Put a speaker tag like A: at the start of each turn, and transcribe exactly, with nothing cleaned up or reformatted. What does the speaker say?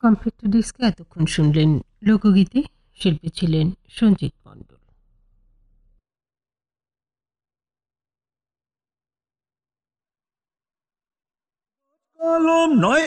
A: Computer ডিস্কে এতক্ষণ শুনলেন লোকগীতি। শিল্পী ছিলেন সঞ্জিত মণ্ডল।
B: কলম নয়